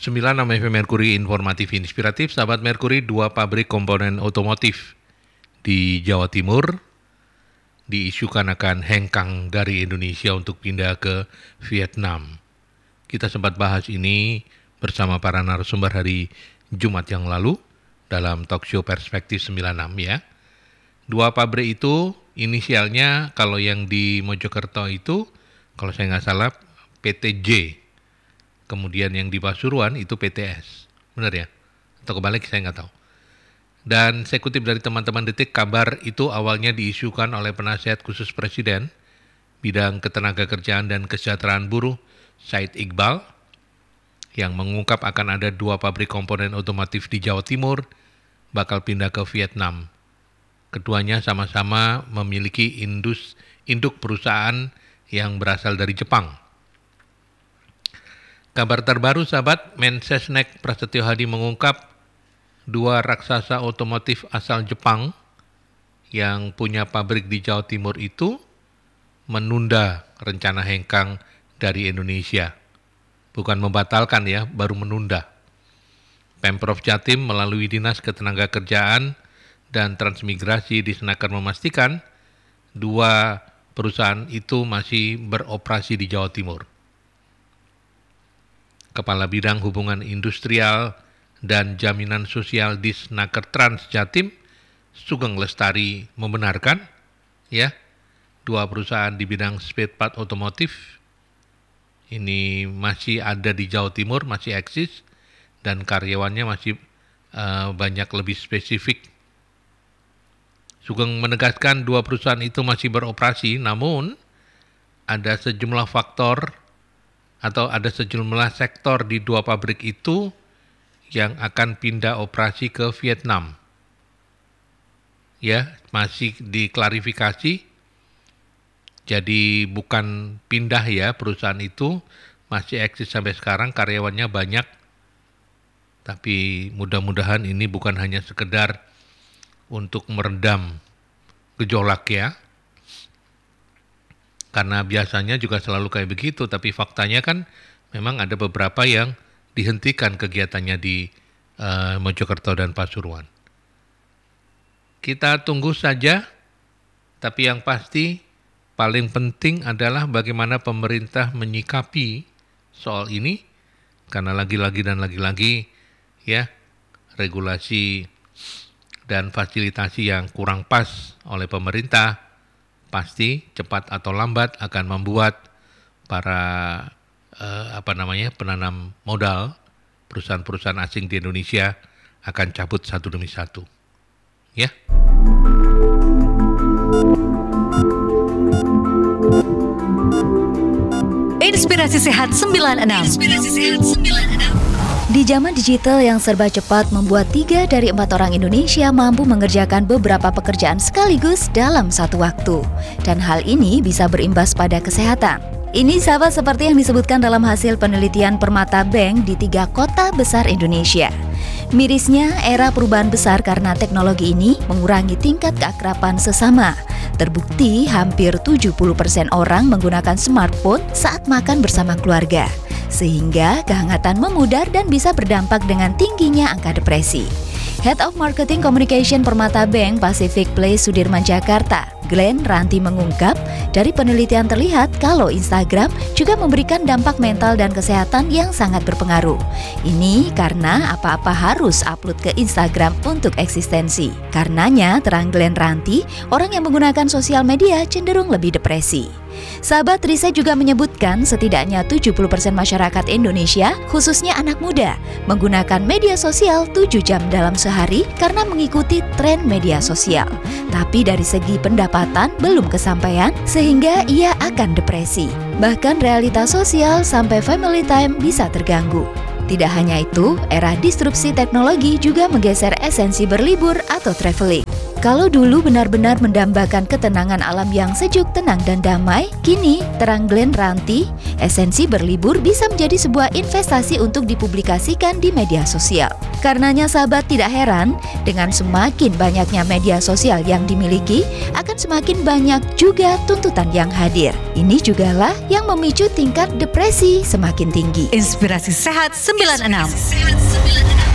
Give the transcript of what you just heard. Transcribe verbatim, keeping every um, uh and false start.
sembilan enam F M Merkuri Informatif Inspiratif. Sahabat Merkuri, dua pabrik komponen otomotif di Jawa Timur diisukan akan hengkang dari Indonesia untuk pindah ke Vietnam. Kita sempat bahas ini bersama para narasumber hari Jumat yang lalu dalam talk show Perspektif sembilan enam ya. Dua pabrik itu inisialnya kalau yang di Mojokerto itu, kalau saya nggak salah P T J. Kemudian yang di Pasuruan itu P T S. Benar ya? Atau kebalik saya nggak tahu. Dan saya kutip dari teman-teman Detik, kabar itu awalnya diisukan oleh penasihat khusus Presiden bidang ketenagakerjaan dan kesejahteraan buruh Said Iqbal yang mengungkap akan ada dua pabrik komponen otomotif di Jawa Timur bakal pindah ke Vietnam. Keduanya sama-sama memiliki indus, induk perusahaan yang berasal dari Jepang. Kabar terbaru sahabat, Mensesnek Prasetyo Hadi mengungkap dua raksasa otomotif asal Jepang yang punya pabrik di Jawa Timur itu menunda rencana hengkang dari Indonesia. Bukan membatalkan ya, baru menunda. Pemprov Jatim melalui Dinas Ketenagakerjaan dan Transmigrasi di Senaker memastikan dua perusahaan itu masih beroperasi di Jawa Timur. Kepala Bidang Hubungan Industrial dan Jaminan Sosial di Senaker Trans Jatim, Sugeng Lestari, membenarkan ya, dua perusahaan di bidang spare part otomotif ini masih ada di Jawa Timur, masih eksis, dan karyawannya masih uh, banyak lebih spesifik. Sugeng menegaskan dua perusahaan itu masih beroperasi, namun ada sejumlah faktor atau ada sejumlah sektor di dua pabrik itu yang akan pindah operasi ke Vietnam. Ya, masih diklarifikasi. Jadi bukan pindah ya, perusahaan itu masih eksis sampai sekarang, karyawannya banyak. Tapi mudah-mudahan ini bukan hanya sekedar untuk meredam gejolak ya. Karena biasanya juga selalu kayak begitu, tapi faktanya kan memang ada beberapa yang dihentikan kegiatannya di uh, Mojokerto dan Pasuruan. Kita tunggu saja, tapi yang pasti paling penting adalah bagaimana pemerintah menyikapi soal ini, karena lagi-lagi dan lagi-lagi ya, regulasi dan fasilitasi yang kurang pas oleh pemerintah pasti cepat atau lambat akan membuat para eh, apa namanya penanam modal perusahaan-perusahaan asing di Indonesia akan cabut satu demi satu. Ya. Inspirasi Sehat sembilan puluh enam. Inspirasi Sehat sembilan puluh enam. Di zaman digital yang serba cepat membuat tiga dari empat orang Indonesia mampu mengerjakan beberapa pekerjaan sekaligus dalam satu waktu. Dan hal ini bisa berimbas pada kesehatan. Ini sahabat seperti yang disebutkan dalam hasil penelitian Permata Bank di tiga kota besar Indonesia. Mirisnya, era perubahan besar karena teknologi ini mengurangi tingkat keakraban sesama. Terbukti hampir tujuh puluh persen orang menggunakan smartphone saat makan bersama keluarga. Sehingga kehangatan memudar dan bisa berdampak dengan tingginya angka depresi. Head of Marketing Communication Permata Bank Pacific Place Sudirman Jakarta, Glenn Ranti mengungkap, dari penelitian terlihat kalau Instagram juga memberikan dampak mental dan kesehatan yang sangat berpengaruh. Ini karena apa-apa harus upload ke Instagram untuk eksistensi. Karenanya, terang Glenn Ranti, orang yang menggunakan sosial media cenderung lebih depresi. Sahabat, riset juga menyebutkan setidaknya tujuh puluh persen masyarakat Indonesia, khususnya anak muda, menggunakan media sosial tujuh jam dalam sehari karena mengikuti tren media sosial. Tapi dari segi pendapatan belum kesampaian sehingga ia akan depresi. Bahkan realitas sosial sampai family time bisa terganggu. Tidak hanya itu, era disrupsi teknologi juga menggeser esensi berlibur atau traveling. Kalau dulu benar-benar mendambakan ketenangan alam yang sejuk, tenang, dan damai, kini terang Glenn Ranti, esensi berlibur bisa menjadi sebuah investasi untuk dipublikasikan di media sosial. Karenanya sahabat tidak heran, dengan semakin banyaknya media sosial yang dimiliki, akan semakin banyak juga tuntutan yang hadir. Ini jugalah yang memicu tingkat depresi semakin tinggi. Inspirasi Sehat sembilan puluh enam.